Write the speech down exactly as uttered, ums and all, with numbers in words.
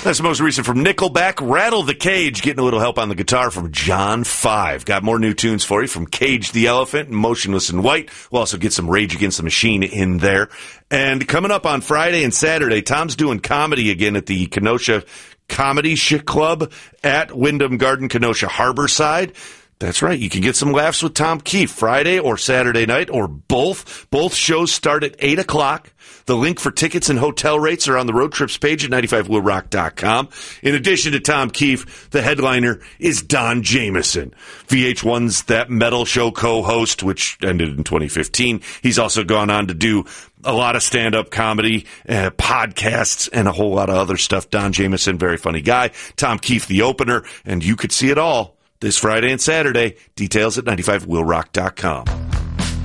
That's the most recent from Nickelback. Rattle the Cage, getting a little help on the guitar from John five. Got more new tunes for you from Cage the Elephant and Motionless in White. We'll also get some Rage Against the Machine in there. And coming up on Friday and Saturday, Tom's doing comedy again at the Kenosha Comedy Shit Club at Wyndham Garden, Kenosha Harborside. That's right. You can get some laughs with Tom Keefe Friday or Saturday night or both. Both shows start at eight o'clock. The link for tickets and hotel rates are on the road trips page at ninety-five will rock dot com. In addition to Tom Keefe, the headliner is Don Jamieson, V H one's That Metal Show co-host, which ended in twenty fifteen. He's also gone on to do a lot of stand-up comedy, uh, podcasts, and a whole lot of other stuff. Don Jamieson, very funny guy. Tom Keefe, the opener, and you could see it all this Friday and Saturday. Details at ninety-five will rock dot com.